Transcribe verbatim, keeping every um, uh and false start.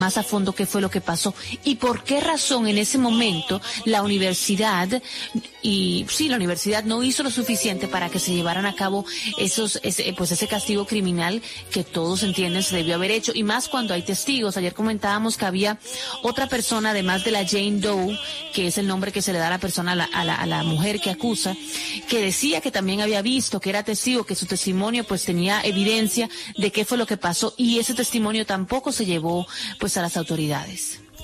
más a fondo qué fue lo que pasó y por qué razón en ese momento la universidad, y sí, la universidad no hizo lo suficiente para que se llevaran a cabo esos, ese, pues ese castigo criminal que todos entienden se debió haber hecho, y más cuando hay testigos. Ayer comentábamos que había otra persona, además de la Jane Doe, que es el nombre que se le da a la persona, a la, a la, a la mujer que acusa, que decía que también había visto, que era testigo, que su testimonio pues tenía evidencia de qué fue lo que pasó, y ese testimonio tampoco se llevó pues a las autoridades.